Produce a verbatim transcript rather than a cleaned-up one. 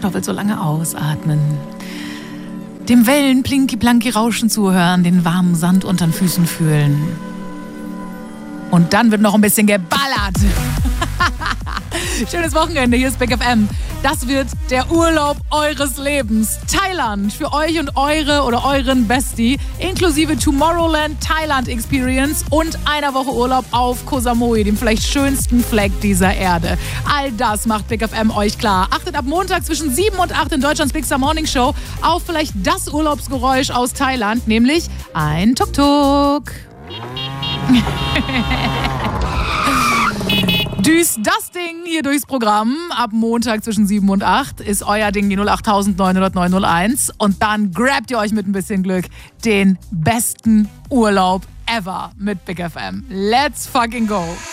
und doppelt so lange ausatmen. Dem Wellen Plinki-Planki-Rauschen zuhören, den warmen Sand unter den Füßen fühlen. Und dann wird noch ein bisschen geballert. Schönes Wochenende, hier ist Big F M. Das wird der Urlaub eures Lebens. Thailand für euch und eure oder euren Bestie, inklusive Tomorrowland Thailand Experience und einer Woche Urlaub auf Koh Samui, dem vielleicht schönsten Fleck dieser Erde. All das macht Big F M euch klar. Achtet ab Montag zwischen sieben und acht in Deutschlands Big Star Morning Show auf vielleicht das Urlaubsgeräusch aus Thailand, nämlich ein Tuk-Tuk. Düst das Ding hier durchs Programm. Ab Montag zwischen sieben und acht ist euer Ding die null acht neun null null neun null eins. Und dann grabt ihr euch mit ein bisschen Glück den besten Urlaub ever mit Big F M. Let's fucking go!